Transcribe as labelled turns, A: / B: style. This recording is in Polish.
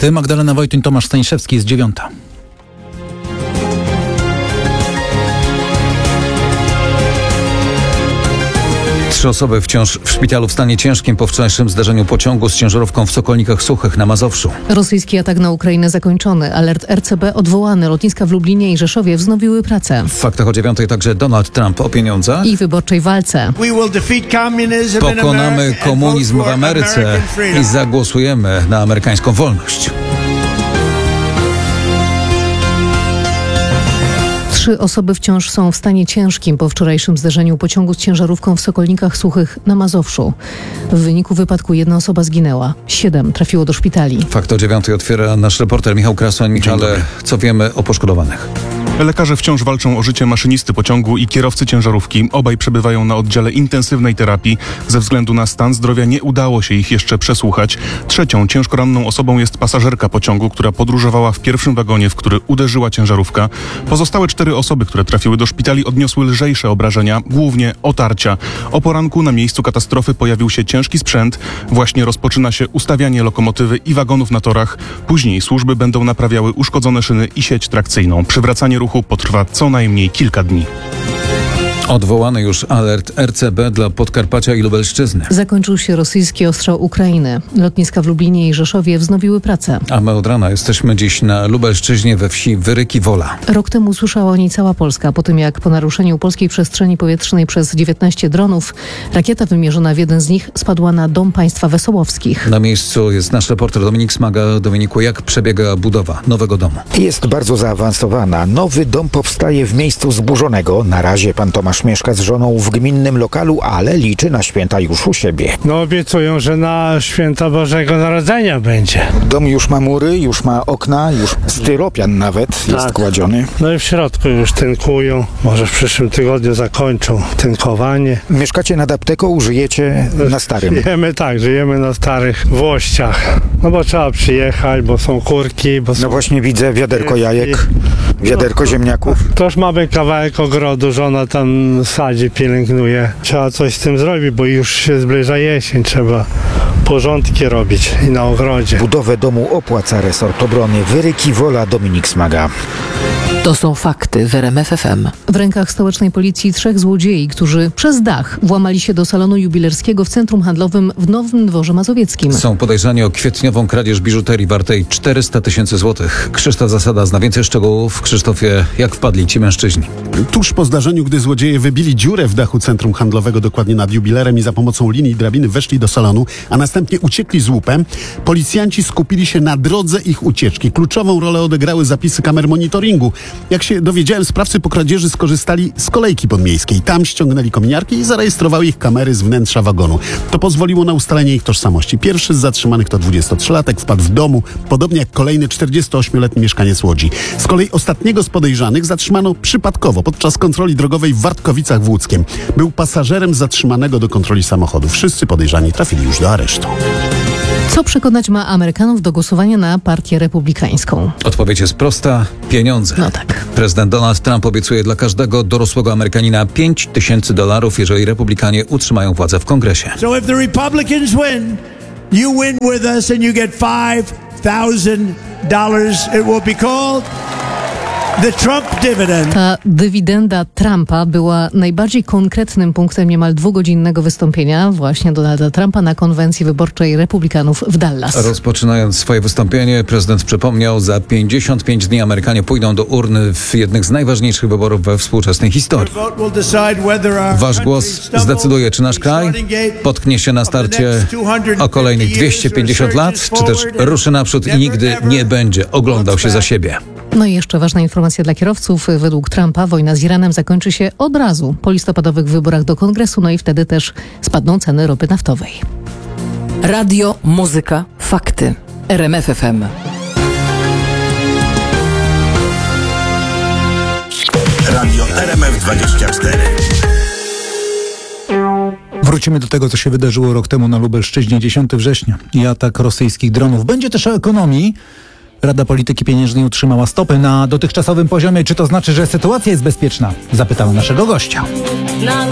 A: Fakty. Magdalena Wojtyń, Tomasz Staniszewski, jest 9.
B: Trzy osoby wciąż w szpitalu w stanie ciężkim po wczorajszym zdarzeniu pociągu z ciężarówką w Sokolnikach Suchych na Mazowszu.
C: Rosyjski atak na Ukrainę zakończony. Alert RCB odwołany. Lotniska w Lublinie i Rzeszowie wznowiły pracę.
B: W faktach o 9 także Donald Trump o pieniądzach.
C: I wyborczej walce.
B: Pokonamy komunizm w Ameryce i zagłosujemy na amerykańską wolność.
C: 3 osoby wciąż są w stanie ciężkim po wczorajszym zderzeniu pociągu z ciężarówką w Sokolnikach Suchych na Mazowszu. W wyniku wypadku 1 osoba zginęła, 7 trafiło do szpitali.
B: Fakt o 9 otwiera nasz reporter Michał Krasoń. Ale co wiemy o poszkodowanych?
D: Lekarze wciąż walczą o życie maszynisty pociągu i kierowcy ciężarówki. Obaj przebywają na oddziale intensywnej terapii. Ze względu na stan zdrowia nie udało się ich jeszcze przesłuchać. Trzecią ciężko ranną osobą jest pasażerka pociągu, która podróżowała w pierwszym wagonie, w który uderzyła ciężarówka. Pozostałe 4 osoby, które trafiły do szpitali, odniosły lżejsze obrażenia, głównie otarcia. O poranku na miejscu katastrofy pojawił się ciężki sprzęt. Właśnie rozpoczyna się ustawianie lokomotywy i wagonów na torach. Później służby będą naprawiały uszkodzone szyny i sieć trakcyjną. Przywracanie ruchu potrwa co najmniej kilka dni.
B: Odwołany już alert RCB dla Podkarpacia i Lubelszczyzny.
C: Zakończył się rosyjski ostrzał Ukrainy. Lotniska w Lublinie i Rzeszowie wznowiły pracę.
B: A my od rana jesteśmy dziś na Lubelszczyźnie we wsi Wyryki Wola.
C: Rok temu słyszała o niej cała Polska, po tym jak po naruszeniu polskiej przestrzeni powietrznej przez 19 dronów rakieta wymierzona w jeden z nich spadła na dom państwa Wesołowskich.
B: Na miejscu jest nasz reporter Dominik Smaga. Dominiku, jak przebiega budowa nowego domu?
E: Jest bardzo zaawansowana. Nowy dom powstaje w miejscu zburzonego. Na razie pan Tomasz mieszka z żoną w gminnym lokalu, ale liczy na święta już u siebie.
F: No obiecują, że na święta Bożego Narodzenia będzie.
E: Dom już ma mury, już ma okna, już styropian nawet jest kładziony.
F: No i w środku już tynkują. Może w przyszłym tygodniu zakończą tynkowanie.
E: Mieszkacie nad apteką, żyjecie na starym.
F: Żyjemy na starych włościach. No bo trzeba przyjechać, bo są kurki, bo są...
E: No właśnie widzę wiaderko jajek, wiaderko ziemniaków.
F: Toż mamy kawałek ogrodu, żona tam sadzi, pielęgnuje. Trzeba coś z tym zrobić, bo już się zbliża jesień. Trzeba porządki robić i na ogrodzie.
E: Budowę domu opłaca resort obrony. Wyryki Wola, Dominik Smaga.
G: To są fakty w RMF FM.
C: W rękach stołecznej policji 3 złodziei, którzy przez dach włamali się do salonu jubilerskiego w centrum handlowym w Nowym Dworze Mazowieckim.
B: Są podejrzani o kwietniową kradzież biżuterii wartej 400 000 złotych. Krzysztof Zasada zna więcej szczegółów. Krzysztofie, jak wpadli ci mężczyźni?
H: Tuż po zdarzeniu, gdy złodzieje wybili dziurę w dachu centrum handlowego, dokładnie nad jubilerem, i za pomocą linii i drabiny weszli do salonu, a następnie uciekli z łupem, policjanci skupili się na drodze ich ucieczki. Kluczową rolę odegrały zapisy kamer monitoringu. Jak się dowiedziałem, sprawcy po kradzieży skorzystali z kolejki podmiejskiej. Tam ściągnęli kominiarki i zarejestrowały ich kamery z wnętrza wagonu. To pozwoliło na ustalenie ich tożsamości. Pierwszy z zatrzymanych to 23-latek, wpadł w domu, podobnie jak kolejny 48-letni mieszkaniec Łodzi. Z kolei ostatniego z podejrzanych zatrzymano przypadkowo podczas kontroli drogowej w Wartkowicach w Łódzkiem. Był pasażerem zatrzymanego do kontroli samochodu. Wszyscy podejrzani trafili już do aresztu.
C: Co przekonać ma Amerykanów do głosowania na partię republikańską?
B: Odpowiedź jest prosta: pieniądze.
C: No tak.
B: Prezydent Donald Trump obiecuje dla każdego dorosłego Amerykanina $5000, jeżeli Republikanie utrzymają władzę w Kongresie.
I: So if the Republicans win, you win with us and you get $5,000. It will be called the Trump dividend.
C: Ta dywidenda Trumpa była najbardziej konkretnym punktem niemal 2-godzinnego wystąpienia właśnie Donalda Trumpa na konwencji wyborczej Republikanów w Dallas.
B: Rozpoczynając swoje wystąpienie, prezydent przypomniał, za 55 dni Amerykanie pójdą do urny w jednych z najważniejszych wyborów we współczesnej historii. Wasz głos zdecyduje, czy nasz kraj potknie się na starcie o kolejnych 250 lat, czy też ruszy naprzód i nigdy nie będzie oglądał się za siebie.
C: No i jeszcze ważna informacja dla kierowców. Według Trumpa wojna z Iranem zakończy się od razu po listopadowych wyborach do Kongresu, no i wtedy też spadną ceny ropy naftowej.
G: Radio, muzyka, fakty. RMF FM.
J: Radio RMF24.
A: Wrócimy do tego, co się wydarzyło rok temu na Lubelszczyźnie, 10 września i atak rosyjskich dronów. Będzie też o ekonomii. Rada Polityki Pieniężnej utrzymała stopy na dotychczasowym poziomie. Czy to znaczy, że sytuacja jest bezpieczna? Zapytamy naszego gościa.